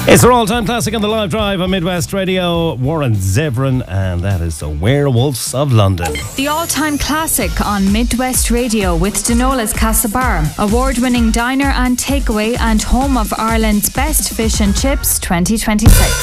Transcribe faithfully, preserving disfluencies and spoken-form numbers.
It's our all-time classic on the live drive on Midwest Radio. Warren Zevon, and that is the Werewolves of London. The all-time classic on Midwest Radio with Donola's Castlebar, award-winning diner and takeaway and home of Ireland's best fish and chips twenty twenty-six.